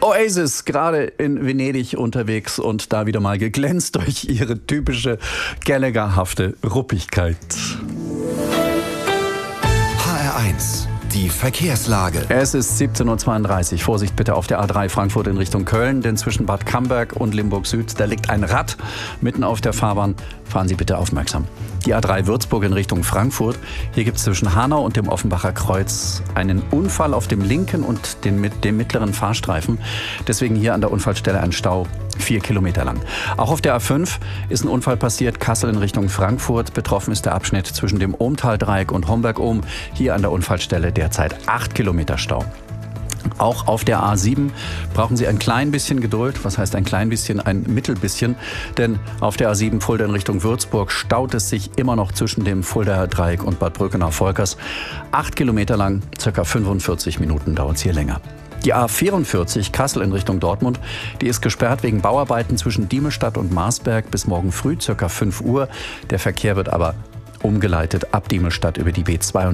Oasis, gerade in Venedig unterwegs und da wieder mal geglänzt durch ihre typische Gallagher-hafte Ruppigkeit. HR1, die Verkehrslage. Es ist 17:32 Uhr. Vorsicht bitte auf der A3 Frankfurt in Richtung Köln, denn zwischen Bad Camberg und Limburg Süd, da liegt ein Rad mitten auf der Fahrbahn. Fahren Sie bitte aufmerksam. Die A3 Würzburg in Richtung Frankfurt. Hier gibt es zwischen Hanau und dem Offenbacher Kreuz einen Unfall auf dem linken und dem mittleren Fahrstreifen. Deswegen hier an der Unfallstelle ein Stau 4 Kilometer lang. Auch auf der A5 ist ein Unfall passiert, Kassel in Richtung Frankfurt. Betroffen ist der Abschnitt zwischen dem Ohmtal-Dreieck und Homberg-Ohm. Hier an der Unfallstelle derzeit 8 Kilometer Stau. Auch auf der A7 brauchen Sie ein klein bisschen Geduld. Was heißt ein klein bisschen? Ein Mittelbisschen. Denn auf der A7 Fulda in Richtung Würzburg staut es sich immer noch zwischen dem Fuldaer Dreieck und Bad Brückenau-Volkers. 8 Kilometer lang, circa 45 Minuten dauert es hier länger. Die A44 Kassel in Richtung Dortmund, die ist gesperrt wegen Bauarbeiten zwischen Diemestadt und Marsberg bis morgen früh, circa 5 Uhr. Der Verkehr wird aber umgeleitet ab Diemestadt über die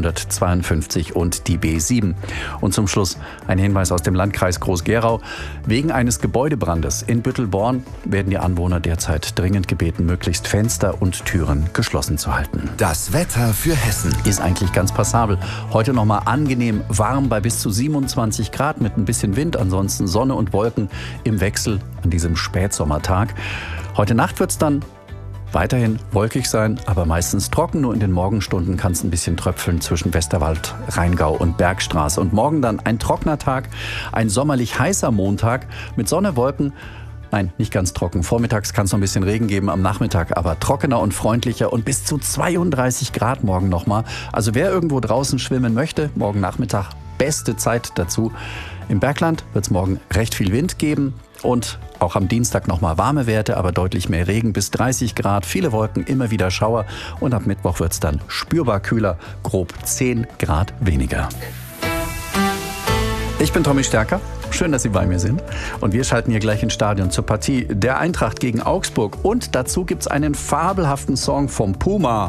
B252 und die B7. Und zum Schluss ein Hinweis aus dem Landkreis Groß-Gerau. Wegen eines Gebäudebrandes in Büttelborn werden die Anwohner derzeit dringend gebeten, möglichst Fenster und Türen geschlossen zu halten. Das Wetter für Hessen ist eigentlich ganz passabel. Heute nochmal angenehm warm bei bis zu 27 Grad mit ein bisschen Wind. Ansonsten Sonne und Wolken im Wechsel an diesem Spätsommertag. Heute Nacht wird es dann weiterhin wolkig sein, aber meistens trocken. Nur in den Morgenstunden kann es ein bisschen tröpfeln zwischen Westerwald, Rheingau und Bergstraße. Und morgen dann ein trockener Tag, ein sommerlich heißer Montag mit Sonne, Wolken. Nein, nicht ganz trocken. Vormittags kann es noch ein bisschen Regen geben, am Nachmittag aber trockener und freundlicher und bis zu 32 Grad morgen nochmal. Also wer irgendwo draußen schwimmen möchte, morgen Nachmittag beste Zeit dazu. Im Bergland wird es morgen recht viel Wind geben und auch am Dienstag nochmal warme Werte, aber deutlich mehr Regen, bis 30 Grad, viele Wolken, immer wieder Schauer und ab Mittwoch wird es dann spürbar kühler, grob 10 Grad weniger. Ich bin Tommy Stärker, schön, dass Sie bei mir sind und wir schalten hier gleich ins Stadion zur Partie der Eintracht gegen Augsburg und dazu gibt es einen fabelhaften Song vom Puma.